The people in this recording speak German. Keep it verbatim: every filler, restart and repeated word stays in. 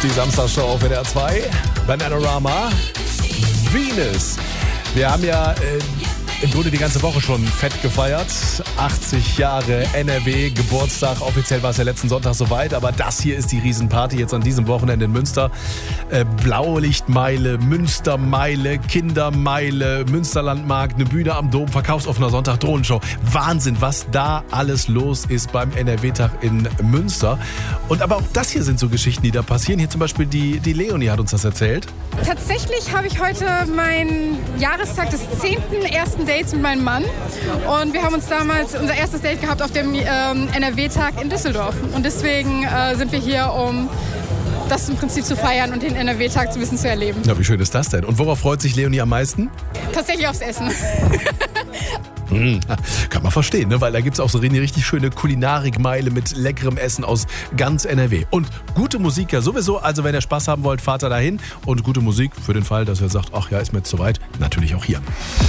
Die Samstagshow auf W D R zwei. Bananarama. Venus. Wir haben ja äh, im Grunde die ganze Woche schon fett gefeiert. achtzig Jahre N R W Geburtstag. Offiziell war es ja letzten Sonntag soweit, aber das hier ist die Riesenparty jetzt an diesem Wochenende in Münster. Äh, Blaulichtmeile, Münstermeile, Kindermeile, Münsterlandmarkt, eine Bühne am Dom, verkaufsoffener Sonntag, Drohnenshow. Wahnsinn, was da alles los ist beim N R W-Tag in Münster. Und aber auch das hier sind so Geschichten, die da passieren. Hier zum Beispiel die, die Leonie hat uns das erzählt. Tatsächlich habe ich heute meinen Jahrestag des zehnten ersten Dates mit meinem Mann. Und wir haben uns damals unser erstes Date gehabt auf dem ähm, N R W-Tag in Düsseldorf. Und deswegen äh, sind wir hier, um das im Prinzip zu feiern und den N R W-Tag so ein bisschen zu erleben. Ja, wie schön ist das denn? Und worauf freut sich Leonie am meisten? Tatsächlich aufs Essen. Hm, kann man verstehen, ne? Weil da gibt es auch so eine richtig schöne Kulinarikmeile mit leckerem Essen aus ganz N R W. Und gute Musik ja sowieso, also wenn ihr Spaß haben wollt, fahrt da dahin. Und gute Musik für den Fall, dass ihr sagt, ach ja, ist mir jetzt zu weit, natürlich auch hier.